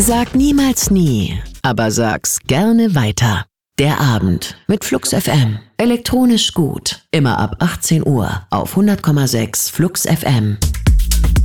Sag niemals nie, aber sag's gerne weiter. Der Abend mit Flux FM. Elektronisch gut. Immer ab 18 Uhr auf 100,6 Flux FM.